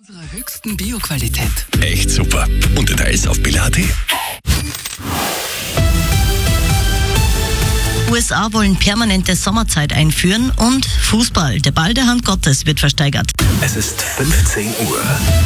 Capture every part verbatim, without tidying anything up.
Unserer höchsten Bioqualität. Echt super. Und Details auf Billa punkt at. U S A wollen permanente Sommerzeit einführen und Fußball, der Ball der Hand Gottes, wird versteigert. Es ist fünfzehn Uhr.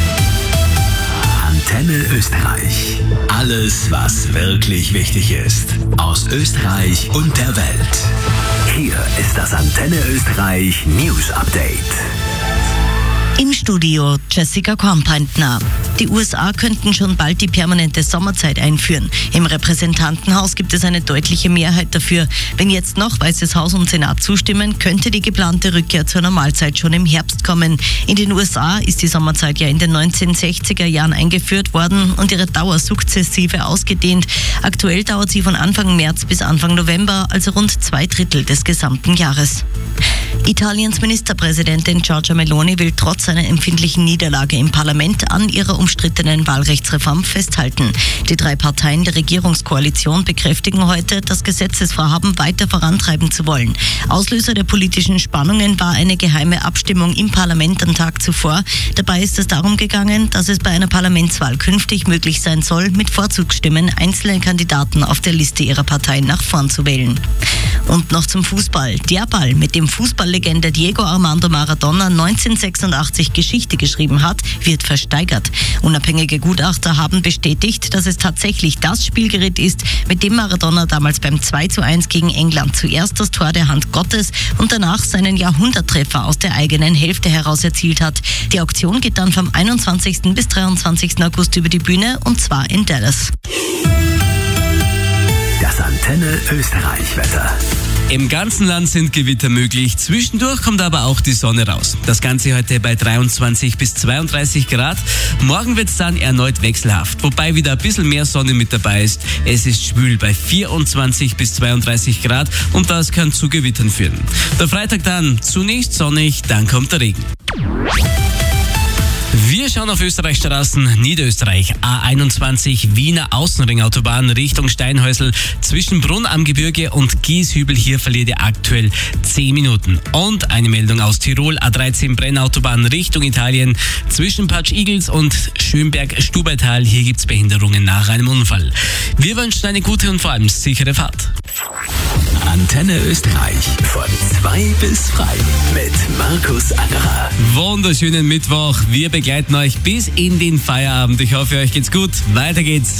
Antenne Österreich. Alles, was wirklich wichtig ist. Aus Österreich und der Welt. Hier ist das Antenne Österreich News Update. Im Studio Jessica Kornpeintner. Die U S A könnten schon bald die permanente Sommerzeit einführen. Im Repräsentantenhaus gibt es eine deutliche Mehrheit dafür. Wenn jetzt noch Weißes Haus und Senat zustimmen, könnte die geplante Rückkehr zur Normalzeit schon im Herbst kommen. In den U S A ist die Sommerzeit ja in den neunzehnhundertsechziger Jahren eingeführt worden und ihre Dauer sukzessive ausgedehnt. Aktuell dauert sie von Anfang März bis Anfang November, also rund zwei Drittel des gesamten Jahres. Italiens Ministerpräsidentin Giorgia Meloni will trotz einer empfindlichen Niederlage im Parlament an ihrer umstrittenen Wahlrechtsreform festhalten. Die drei Parteien der Regierungskoalition bekräftigen heute, das Gesetzesvorhaben weiter vorantreiben zu wollen. Auslöser der politischen Spannungen war eine geheime Abstimmung im Parlament am Tag zuvor. Dabei ist es darum gegangen, dass es bei einer Parlamentswahl künftig möglich sein soll, mit Vorzugsstimmen einzelne Kandidaten auf der Liste ihrer Partei nach vorn zu wählen. Und noch zum Fußball. Der Ball, mit dem Fußballlegende Diego Armando Maradona neunzehnhundertsechsundachtzig Geschichte geschrieben hat, wird versteigert. Unabhängige Gutachter haben bestätigt, dass es tatsächlich das Spielgerät ist, mit dem Maradona damals beim zwei zu eins gegen England zuerst das Tor der Hand Gottes und danach seinen Jahrhunderttreffer aus der eigenen Hälfte heraus erzielt hat. Die Auktion geht dann vom einundzwanzigsten bis dreiundzwanzigsten August über die Bühne, und zwar in Dallas. Das Antenne Österreich Wetter. Im ganzen Land sind Gewitter möglich. Zwischendurch kommt aber auch die Sonne raus. Das Ganze heute bei dreiundzwanzig bis zweiunddreißig Grad. Morgen wird es dann erneut wechselhaft, wobei wieder ein bisschen mehr Sonne mit dabei ist. Es ist schwül bei vierundzwanzig bis zweiunddreißig Grad und das kann zu Gewittern führen. Der Freitag dann zunächst sonnig, dann kommt der Regen. Wir schauen auf Österreichstraßen. Niederösterreich A einundzwanzig Wiener Außenringautobahn Richtung Steinhäusl zwischen Brunn am Gebirge und Gieshübel. Hier verliert ihr aktuell zehn Minuten. Und eine Meldung aus Tirol. A dreizehn Brennautobahn Richtung Italien zwischen Patsch Igels und Schönberg-Stubaital. Hier gibt's Behinderungen nach einem Unfall. Wir wünschen eine gute und vor allem sichere Fahrt. Antenne Österreich von zwei bis drei mit Markus Angerer. Wunderschönen Mittwoch. Wir begleiten euch bis in den Feierabend. Ich hoffe, euch geht's gut. Weiter geht's